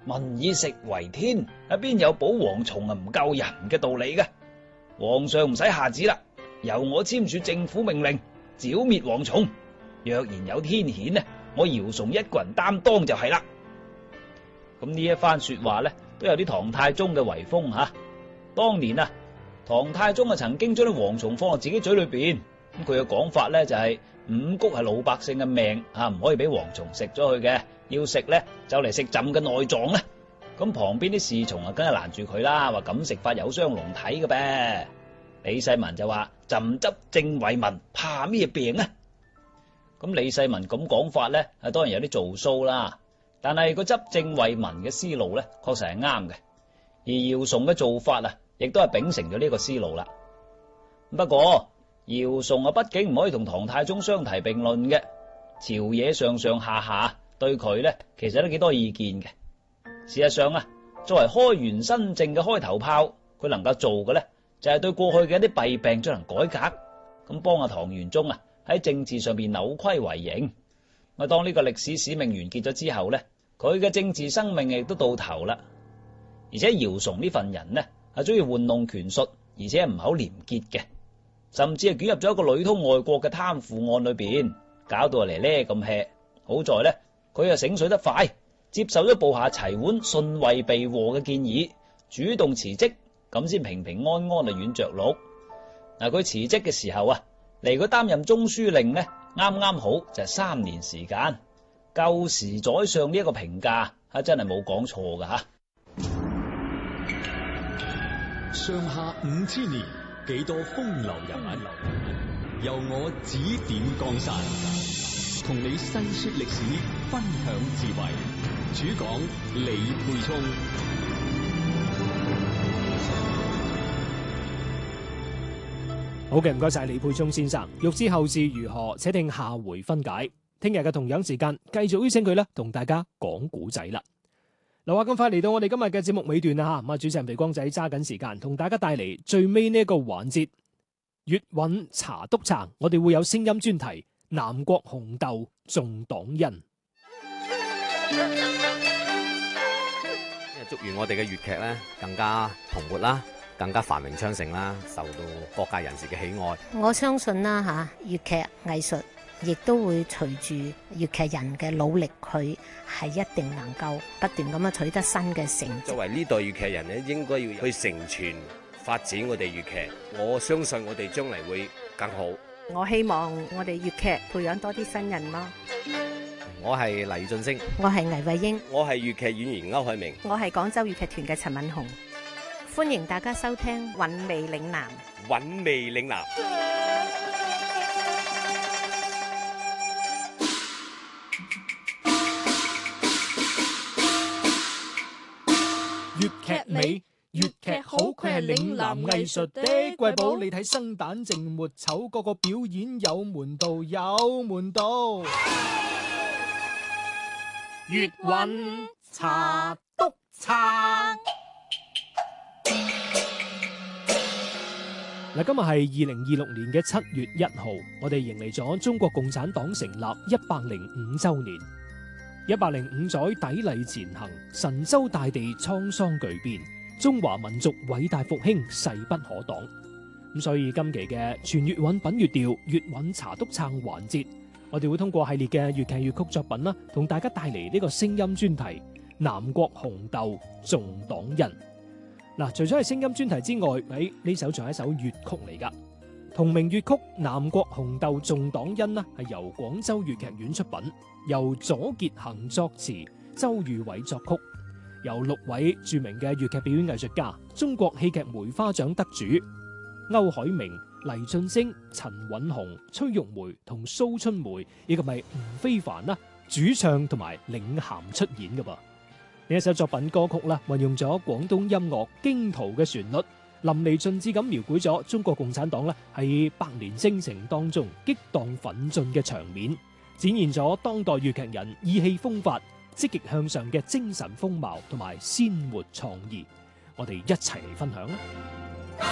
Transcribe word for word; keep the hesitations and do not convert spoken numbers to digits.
民以食為天，啊邊有保蝗蟲啊唔救人嘅道理嘅？皇上唔使下旨啦，由我簽署政府命令，剿滅蝗蟲。若然有天譴呢，我姚崇一個人擔當就係啦。咁呢一番說話呢，都有啲唐太宗嘅遺風吓。當年啊，唐太宗啊曾經將啲蝗蟲放喺自己嘴裏邊，咁佢嘅講法呢，就係五穀係老百姓嘅命啊，唔可以俾蝗蟲食咗佢嘅，要食呢，就嚟食朕嘅內臟啦。咁旁邊啲侍從啊，梗係攔住佢啦，話咁食法有傷龍體嘅唄。李世民就話朕執政為民，怕咩病啊？咁李世民咁講法呢，係當然有啲做騷啦，但係個執政為民嘅思路呢，確實係啱嘅。而姚崇嘅做法啊，亦都係秉承咗呢個思路啦。不過姚崇啊，畢竟唔可以同唐太宗相提並論嘅，朝野上上下下對佢呢，其實都幾多意見嘅。事實上啊，作為開元新政嘅開頭炮，佢能夠做嘅呢，就係對過去嘅一啲弊病進行改革，咁幫阿唐玄宗啊喺政治上邊扭虧為盈。咁當呢個歷史使命完結咗之後呢，佢嘅政治生命亦都到頭啦。而且姚崇呢份人呢，係中意玩弄權術，而且唔係好廉潔嘅，甚至係捲入咗一個裏通外國嘅貪腐案裏邊，搞到嚟呢咁 hea。好在呢，佢又醒水得快，接受咗部下齊桓順位避禍嘅建議，主動辭職，咁先平平安安啊軟着陸。嗱，佢辭職嘅時候啊，嚟佢擔任中書令呢，啱啱好就係三年時間。舊時宰相呢一個評價啊，真係冇講錯噶吓。 上下五千年，幾多風流人物，由我指點江山，同你細說歷史，分享智慧。主講李沛聰。 好嘅，唔該晒李沛聰先生。欲知後事如何，且聽下回分解。聽日嘅同樣時間，繼續邀請佢咧，同大家講古仔啦。嗱，話咁快嚟到我哋今日嘅節目尾段啦吓，咁啊，主持人肥光仔揸緊時間，同大家帶嚟最尾呢一個環節粵韻茶篤撐。我哋會有聲音專題，南國紅豆重黨恩。 祝願我哋嘅粵劇咧更加蓬勃啦，更加繁榮昌盛啦，受到各界人士嘅喜愛。 我相信啦吓，粵劇藝術亦都會隨住粵劇人嘅努力，佢係一定能夠不斷咁樣取得新嘅成績。 作為呢代粵劇人咧，應該要去承傳發展我哋粵劇。我相信我哋將來會更好。 我希望我哋粵劇培養多啲新人咯。 我係黎俊升， 我係倪慧英， 我係粵劇演員歐海明， 我係廣州粵劇團嘅陳敏紅。 歡迎大家收聽韻味嶺南。 韻味嶺南。 粵劇美，粵劇好，佢係嶺南藝術的瑰寶。你睇生旦淨末丑，個個表演有門道，有門道。粵韻茶篤撐。嗱，今日係二零二六年嘅七月一號，我哋迎嚟咗中國共產黨成立一百零五周年。一百零五載砥礪前行，神州大地滄桑巨變，中華民族偉大復興勢不可擋。咁所以今期嘅全粵韻品粵調粵韻茶篤撐環節，我哋會通過系列嘅粵劇粵曲作品啦，同大家帶嚟呢個聲音專題南國紅豆重黨恩。嗱，除咗係聲音專題之外，誒呢首仲係一首粵曲嚟噶。同名粵曲《南國紅豆重黨恩》呢，係由廣州粵劇院出品，由左傑恒作詞，周裕偉作曲，由六位著名嘅粵劇表演藝術家，中國戲劇梅花獎得主歐海明、黎俊升、陳韻紅、崔玉梅同蘇春梅，以及係吳非凡啦，主唱同埋領銜出演噶噃。呢一首作品歌曲啦，運用咗廣東音樂驚濤嘅旋律，淋漓盡致咁描繪咗中國共產黨咧喺百年征程當中激盪奮進嘅場面，展現咗當代粵劇人意氣風發、積極向上嘅精神風貌同埋鮮活創意。我哋一齊嚟分享啦！